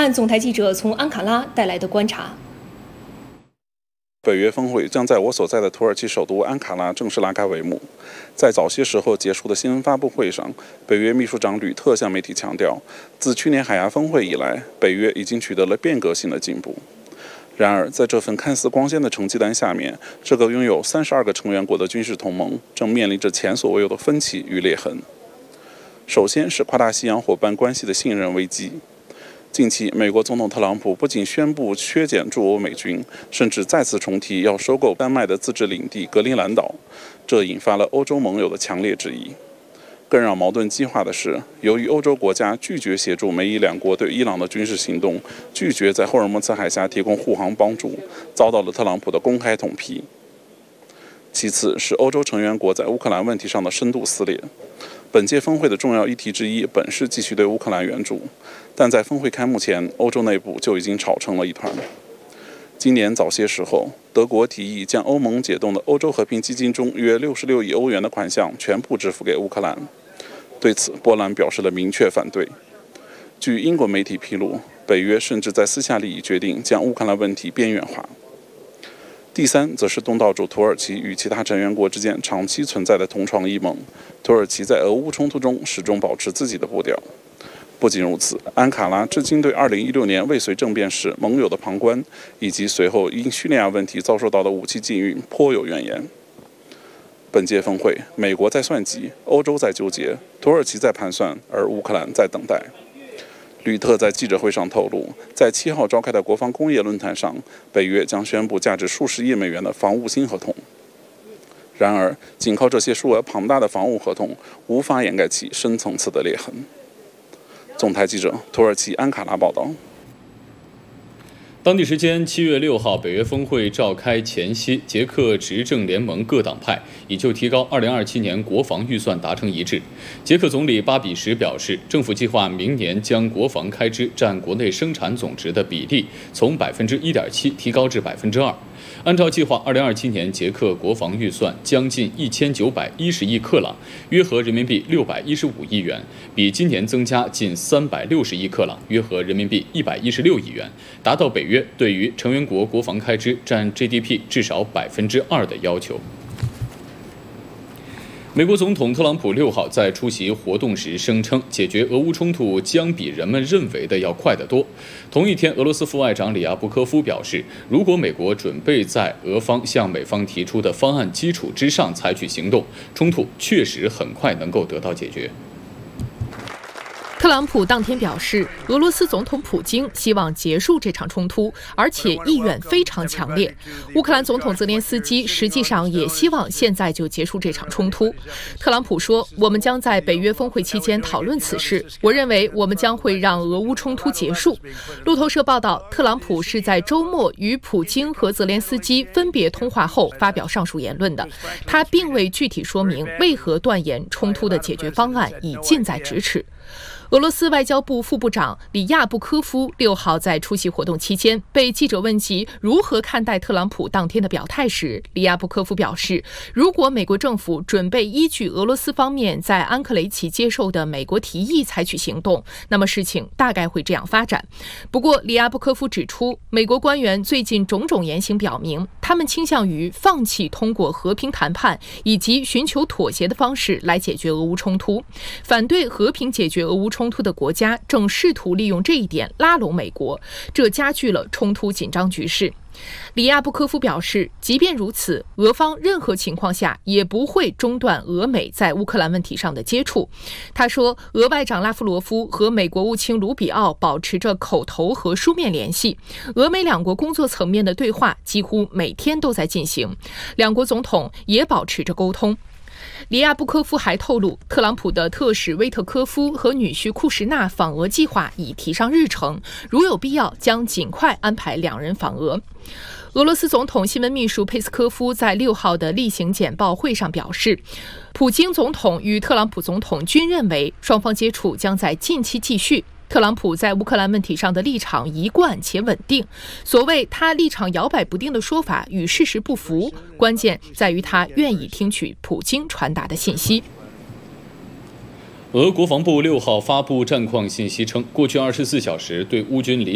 看总台记者从安卡拉带来的观察。 北约峰会将在我所在的土耳其首都安卡拉正式拉开帷幕。在早些时候结束的新闻发布会上，北约秘书长吕特向媒体强调，自去年海牙峰会以来，北约已经取得了变革性的进步。然而，在这份看似光鲜的成绩单下面，这个拥有32个成员国的军事同盟正面临着前所未有的分歧与裂痕。首先是跨大西洋伙伴关系的信任危机。近期，美国总统特朗普不仅宣布削减驻欧美军，甚至再次重提要收购丹麦的自治领地格陵兰岛，这引发了欧洲盟友的强烈质疑。更让矛盾激化的是，由于欧洲国家拒绝协助美伊两国对伊朗的军事行动，拒绝在霍尔木兹海峡提供护航帮助，遭到了特朗普的公开痛批。其次是欧洲成员国在乌克兰问题上的深度撕裂。本届峰会的重要议题之一本是继续对乌克兰援助，但在峰会开幕前，欧洲内部就已经吵成了一团。今年早些时候，德国提议将欧盟解冻的欧洲和平基金中约66亿欧元的款项全部支付给乌克兰。对此，波兰表示了明确反对。据英国媒体披露，北约甚至在私下里已决定将乌克兰问题边缘化。第三，则是东道主土耳其与其他成员国之间长期存在的同床异梦。土耳其在俄乌冲突中始终保持自己的步调。不仅如此，安卡拉至今对2016年未遂政变时盟友的旁观，以及随后因叙利亚问题遭受到的武器禁运颇有怨言。本届峰会，美国在算计，欧洲在纠结，土耳其在盘算，而乌克兰在等待。吕特在记者会上透露，在7号召开的国防工业论坛上，北约将宣布价值数十亿美元的防务新合同。然而，仅靠这些数额庞大的防务合同，无法掩盖其深层次的裂痕。总台记者土耳其安卡拉报道。 当地时间7月6号，北约峰会召开前夕，捷克执政联盟各党派已就提高2027年国防预算达成一致。捷克总理巴比什表示，政府计划明年将国防开支占国内生产总值的比例从1.7%提高至2%。按照计划，2027年捷克国防预算将近1910亿克朗，约合人民币615亿元，比今年增加近360亿克朗，约合人民币116亿元，达到北约对于成员国国防开支占 GDP 至少2%的要求。美国总统特朗普6号在出席活动时声称，解决俄乌冲突将比人们认为的要快得多。同一天，俄罗斯副外长里亚布科夫表示，如果美国准备在俄方向美方提出的方案基础之上采取行动，冲突确实很快能够得到解决。 特朗普当天表示，俄罗斯总统普京希望结束这场冲突，而且意愿非常强烈。乌克兰总统泽连斯基实际上也希望现在就结束这场冲突。特朗普说：“我们将在北约峰会期间讨论此事。我认为我们将会让俄乌冲突结束。”路透社报道，特朗普是在周末与普京和泽连斯基分别通话后发表上述言论的。他并未具体说明为何断言冲突的解决方案已近在咫尺。俄罗斯外交部副部长里亚布科夫6号在出席活动期间被记者问及如何看待特朗普当天的表态时，里亚布科夫表示，如果美国政府准备依据俄罗斯方面在安克雷奇接受的美国提议采取行动，那么事情大概会这样发展。不过，里亚布科夫指出，美国官员最近种种言行表明，他们倾向于放弃通过和平谈判以及寻求妥协的方式来解决俄乌冲突，反对和平解决俄乌冲突的国家正试图利用这一点拉拢美国，这加剧了冲突紧张局势。里亚布科夫表示，即便如此，俄方任何情况下也不会中断俄美在乌克兰问题上的接触。他说，俄外长拉夫罗夫和美国务卿卢比奥保持着口头和书面联系，俄美两国工作层面的对话几乎每天都在进行，两国总统也保持着沟通。里亚布科夫还透露，特朗普的特使威特科夫和女婿库什纳访俄计划已提上日程，如有必要将尽快安排两人访俄。俄罗斯总统新闻秘书佩斯科夫在6号的例行简报会上表示，普京总统与特朗普总统均认为双方接触将在近期继续。特朗普在乌克兰问题上的立场一贯且稳定，所谓他立场摇摆不定的说法与事实不符，关键在于他愿意听取普京传达的信息。 俄国防部6号发布战况信息称，过去24小时对乌军